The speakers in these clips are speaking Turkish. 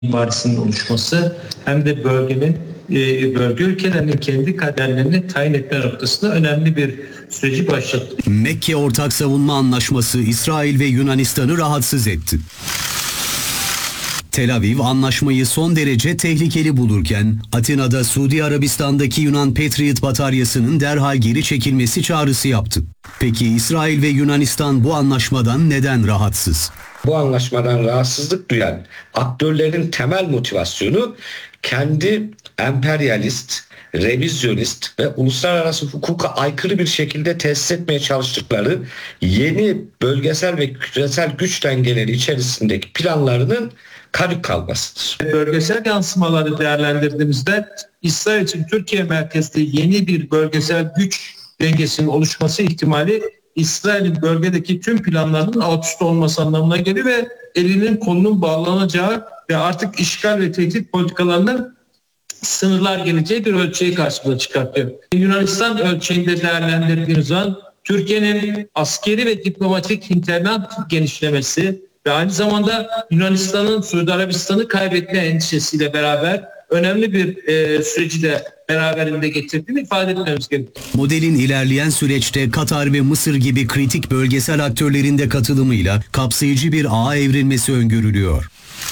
mimarisinin oluşması hem de bölge ülkelerinin kendi kaderlerini tayin etme noktasında önemli bir süreci başlattı. Mekke Ortak Savunma Anlaşması İsrail ve Yunanistan'ı rahatsız etti. Tel Aviv anlaşmayı son derece tehlikeli bulurken Atina'da Suudi Arabistan'daki Yunan Patriot bataryasının derhal geri çekilmesi çağrısı yaptı. Peki İsrail ve Yunanistan bu anlaşmadan neden rahatsız? Bu anlaşmadan rahatsızlık duyan aktörlerin temel motivasyonu kendi emperyalist, revizyonist ve uluslararası hukuka aykırı bir şekilde tesis etmeye çalıştıkları yeni bölgesel ve küresel güç dengeleri içerisindeki planlarının kadük kalmasıdır. Bölgesel yansımaları değerlendirdiğimizde İsrail için Türkiye merkezli yeni bir bölgesel güç dengesinin oluşması ihtimali İsrail'in bölgedeki tüm planlarının alt üst olması anlamına geliyor ve elinin kolunun bağlanacağı ve artık işgal ve tehdit politikalarının sınırlar geleceği bir ölçeği karşımıza çıkartıyor. Yunanistan ölçeğinde değerlendirdiğimiz zaman Türkiye'nin askeri ve diplomatik hinterland genişlemesi ve aynı zamanda Yunanistan'ın Suudi Arabistan'ı kaybetme endişesiyle beraber önemli bir süreci de beraberinde getirdiğini ifade etmemiz gerekiyor. Modelin ilerleyen süreçte Katar ve Mısır gibi kritik bölgesel aktörlerin de katılımıyla kapsayıcı bir ağa evrilmesi öngörülüyor.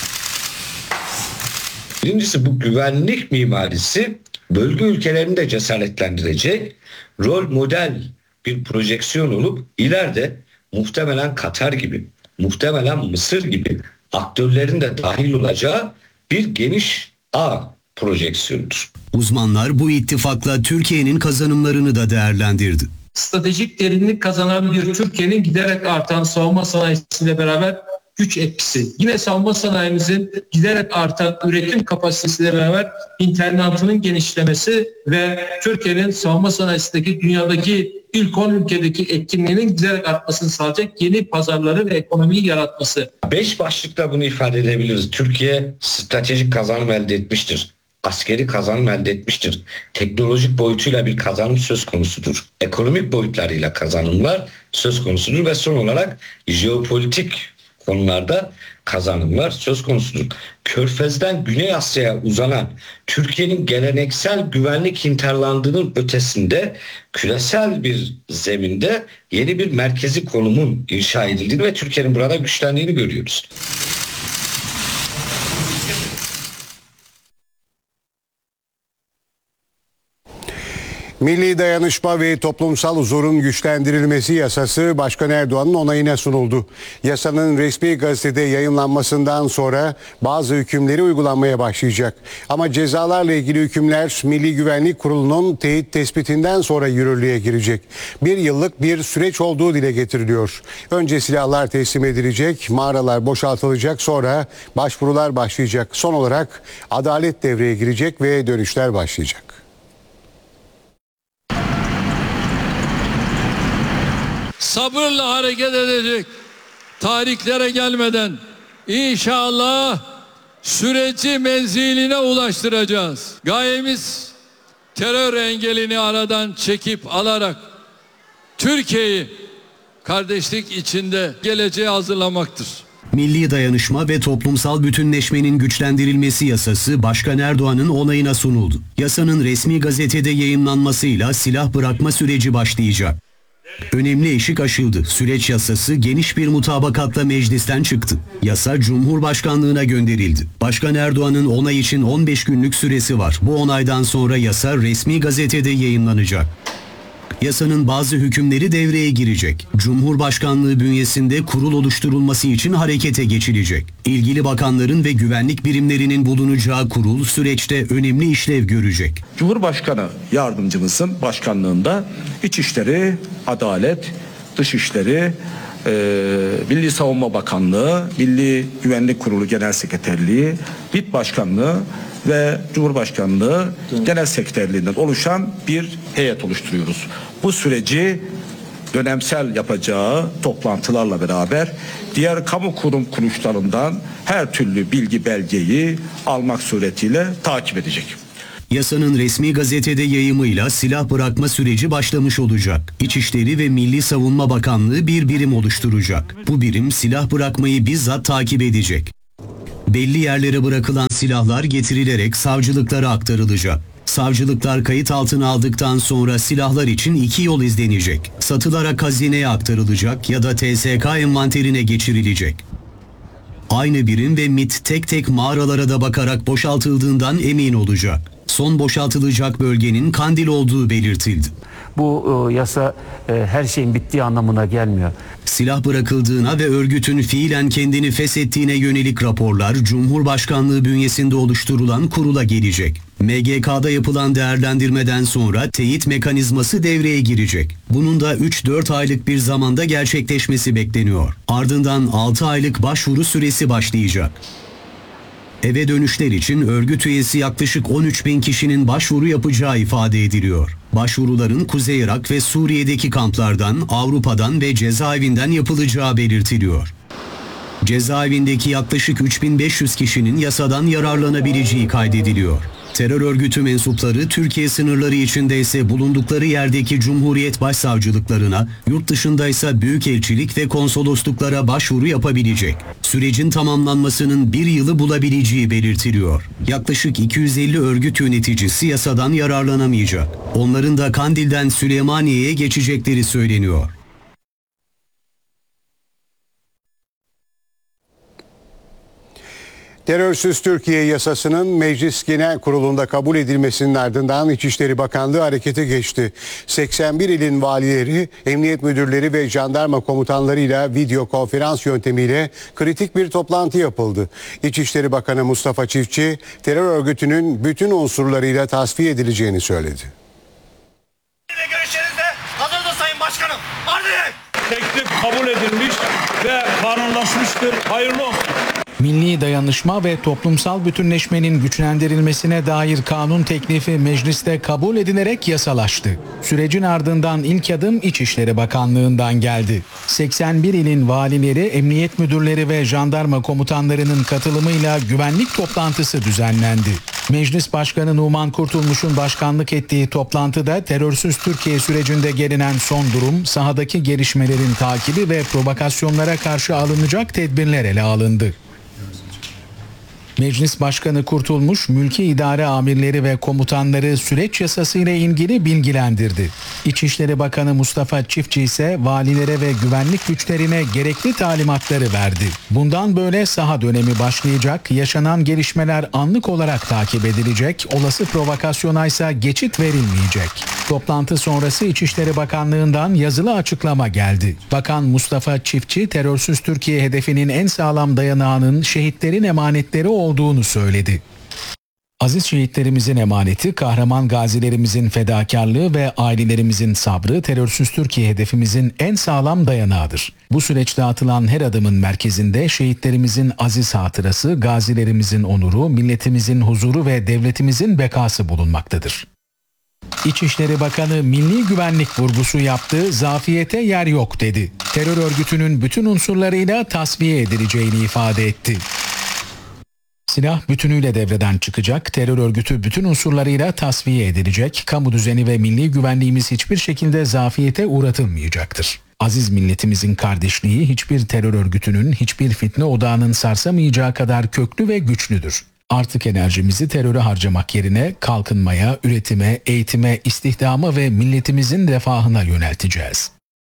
Birincisi, bu güvenlik mimarisi bölge ülkelerini de cesaretlendirecek, rol model bir projeksiyon olup ileride muhtemelen Katar gibi, muhtemelen Mısır gibi aktörlerin de dahil olacağı bir geniş ağ projeksiyonudur. Uzmanlar bu ittifakla Türkiye'nin kazanımlarını da değerlendirdi. Stratejik derinlik kazanan bir Türkiye'nin giderek artan savunma sanayisiyle beraber güç etkisi. Yine savunma sanayimizin giderek artan üretim kapasitesiyle beraber internetinin genişlemesi ve Türkiye'nin savunma sanayisindeki dünyadaki ilk 10 ülkedeki etkinliğinin giderek artmasını sağlayacak yeni pazarları ve ekonomiyi yaratması. 5 başlıkta bunu ifade edebiliriz. Türkiye stratejik kazanım elde etmiştir. Askeri kazanım elde etmiştir. Teknolojik boyutuyla bir kazanım söz konusudur. Ekonomik boyutlarıyla kazanımlar söz konusudur ve son olarak jeopolitik konularda kazanımlar söz konusudur. Körfez'den Güney Asya'ya uzanan Türkiye'nin geleneksel güvenlik hinterlandının ötesinde küresel bir zeminde yeni bir merkezi konumun inşa edildiğini ve Türkiye'nin burada güçlendiğini görüyoruz. Milli Dayanışma ve Toplumsal Huzurun Güçlendirilmesi Yasası Başkan Erdoğan'ın onayına sunuldu. Yasanın resmi gazetede yayımlanmasından sonra bazı hükümleri uygulanmaya başlayacak. Ama cezalarla ilgili hükümler Milli Güvenlik Kurulu'nun teyit tespitinden sonra yürürlüğe girecek. 1 yıllık bir süreç olduğu dile getiriliyor. Önce silahlar teslim edilecek, mağaralar boşaltılacak, sonra başvurular başlayacak. Son olarak adalet devreye girecek ve dönüşler başlayacak. Sabırla hareket edecek, tarihlere gelmeden inşallah süreci menziline ulaştıracağız. Gayemiz terör engelini aradan çekip alarak Türkiye'yi kardeşlik içinde geleceğe hazırlamaktır. Milli Dayanışma ve Toplumsal Bütünleşmenin Güçlendirilmesi Yasası Başkan Erdoğan'ın onayına sunuldu. Yasanın resmi gazetede yayımlanmasıyla silah bırakma süreci başlayacak. Önemli eşik aşıldı. Süreç yasası geniş bir mutabakatla meclisten çıktı. Yasa Cumhurbaşkanlığına gönderildi. Başkan Erdoğan'ın onay için 15 günlük süresi var. Bu onaydan sonra yasa resmi gazetede yayınlanacak. Yasanın bazı hükümleri devreye girecek. Cumhurbaşkanlığı bünyesinde kurul oluşturulması için harekete geçilecek. İlgili bakanların ve güvenlik birimlerinin bulunacağı kurul süreçte önemli işlev görecek. Cumhurbaşkanı yardımcımızın başkanlığında İçişleri, Adalet, Dışişleri, Milli Savunma Bakanlığı, Milli Güvenlik Kurulu Genel Sekreterliği, MİT Başkanlığı ve Cumhurbaşkanlığı Genel Sekreterliğinden oluşan bir heyet oluşturuyoruz. Bu süreci dönemsel yapacağı toplantılarla beraber diğer kamu kurum kuruluşlarından her türlü bilgi belgeyi almak suretiyle takip edecek. Yasanın resmi gazetede yayımıyla silah bırakma süreci başlamış olacak. İçişleri ve Milli Savunma Bakanlığı bir birim oluşturacak. Bu birim silah bırakmayı bizzat takip edecek. Belli yerlere bırakılan silahlar getirilerek savcılıklara aktarılacak. Savcılıklar kayıt altına aldıktan sonra silahlar için 2 yol izlenecek. Satılarak hazineye aktarılacak ya da TSK envanterine geçirilecek. Aynı birim ve MİT tek tek mağaralara da bakarak boşaltıldığından emin olacak. Son boşaltılacak bölgenin Kandil olduğu belirtildi. Bu yasa her şeyin bittiği anlamına gelmiyor. Silah bırakıldığına ve örgütün fiilen kendini feshettiğine yönelik raporlar Cumhurbaşkanlığı bünyesinde oluşturulan kurula gelecek. MGK'da yapılan değerlendirmeden sonra teyit mekanizması devreye girecek. Bunun da 3-4 aylık bir zamanda gerçekleşmesi bekleniyor. Ardından 6 aylık başvuru süresi başlayacak. Eve dönüşler için örgüt üyesi yaklaşık 13.000 kişinin başvuru yapacağı ifade ediliyor. Başvuruların Kuzey Irak ve Suriye'deki kamplardan, Avrupa'dan ve cezaevinden yapılacağı belirtiliyor. Cezaevindeki yaklaşık 3.500 kişinin yasadan yararlanabileceği kaydediliyor. Terör örgütü mensupları Türkiye sınırları içinde ise bulundukları yerdeki Cumhuriyet Başsavcılıklarına, yurt dışında ise büyükelçilik ve konsolosluklara başvuru yapabilecek. Sürecin tamamlanmasının 1 yılı bulabileceği belirtiliyor. Yaklaşık 250 örgüt yöneticisi yasadan yararlanamayacak. Onların da Kandil'den Süleymaniye'ye geçecekleri söyleniyor. Terörsüz Türkiye yasasının Meclis Genel Kurulu'nda kabul edilmesinin ardından İçişleri Bakanlığı harekete geçti. 81 ilin valileri, emniyet müdürleri ve jandarma komutanlarıyla video konferans yöntemiyle kritik bir toplantı yapıldı. İçişleri Bakanı Mustafa Çiftçi, terör örgütünün bütün unsurlarıyla tasfiye edileceğini söyledi. Görüşlerinize hazırdır Sayın Başkanım. Teklif kabul edilmiş ve kanunlaşmıştır. Hayırlı olsun. Milli dayanışma ve toplumsal bütünleşmenin güçlendirilmesine dair kanun teklifi mecliste kabul edilerek yasalaştı. Sürecin ardından ilk adım İçişleri Bakanlığı'ndan geldi. 81 ilin valileri, emniyet müdürleri ve jandarma komutanlarının katılımıyla güvenlik toplantısı düzenlendi. Meclis Başkanı Numan Kurtulmuş'un başkanlık ettiği toplantıda terörsüz Türkiye sürecinde gelinen son durum, sahadaki gelişmelerin takibi ve provokasyonlara karşı alınacak tedbirler ele alındı. Meclis Başkanı Kurtulmuş, mülki idare amirleri ve komutanları süreç yasası ile ilgili bilgilendirdi. İçişleri Bakanı Mustafa Çiftçi ise valilere ve güvenlik güçlerine gerekli talimatları verdi. Bundan böyle saha dönemi başlayacak, yaşanan gelişmeler anlık olarak takip edilecek, olası provokasyona ise geçit verilmeyecek. Toplantı sonrası İçişleri Bakanlığı'ndan yazılı açıklama geldi. Bakan Mustafa Çiftçi, terörsüz Türkiye hedefinin en sağlam dayanağının şehitlerin emanetleri olduğunu söyledi. Aziz şehitlerimizin emaneti, kahraman gazilerimizin fedakarlığı ve ailelerimizin sabrı terörsüz Türkiye hedefimizin en sağlam dayanağıdır. Bu süreçte atılan her adımın merkezinde şehitlerimizin aziz hatırası, gazilerimizin onuru, milletimizin huzuru ve devletimizin bekası bulunmaktadır. İçişleri Bakanı milli güvenlik vurgusu yaptı, zafiyete yer yok dedi. Terör örgütünün bütün unsurlarıyla tasfiye edileceğini ifade etti. Silah bütünüyle devreden çıkacak, terör örgütü bütün unsurlarıyla tasfiye edilecek, kamu düzeni ve milli güvenliğimiz hiçbir şekilde zafiyete uğratılmayacaktır. Aziz milletimizin kardeşliği hiçbir terör örgütünün, hiçbir fitne odağının sarsamayacağı kadar köklü ve güçlüdür. Artık enerjimizi teröre harcamak yerine kalkınmaya, üretime, eğitime, istihdama ve milletimizin refahına yönelteceğiz.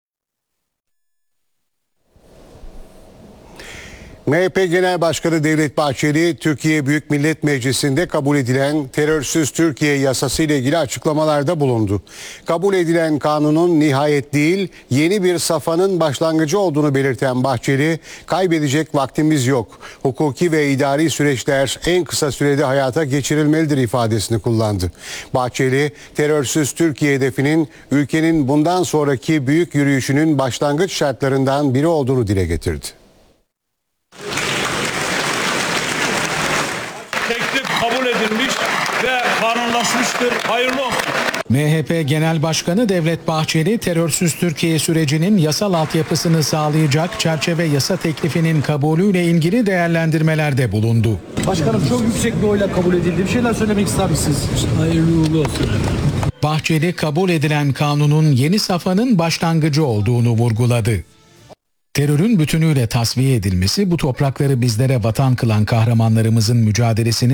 MHP Genel Başkanı Devlet Bahçeli, Türkiye Büyük Millet Meclisi'nde kabul edilen terörsüz Türkiye yasası ile ilgili açıklamalarda bulundu. Kabul edilen kanunun nihayet değil, yeni bir safhanın başlangıcı olduğunu belirten Bahçeli, kaybedecek vaktimiz yok. Hukuki ve idari süreçler en kısa sürede hayata geçirilmelidir ifadesini kullandı. Bahçeli, terörsüz Türkiye hedefinin ülkenin bundan sonraki büyük yürüyüşünün başlangıç şartlarından biri olduğunu dile getirdi. Teklif kabul edilmiş ve kanunlaşmıştır. Hayırlı olsun. MHP Genel Başkanı Devlet Bahçeli, terörsüz Türkiye sürecinin yasal altyapısını sağlayacak çerçeve yasa teklifinin kabulüyle ilgili değerlendirmelerde bulundu. Başkanım, çok yüksek bir oyla kabul edildi. Bir şeyler söylemek ister misiniz? Hayırlı uğurlu olsun. Bahçeli, kabul edilen kanunun yeni safhanın başlangıcı olduğunu vurguladı. Terörün bütünüyle tasfiye edilmesi, bu toprakları bizlere vatan kılan kahramanlarımızın mücadelesinin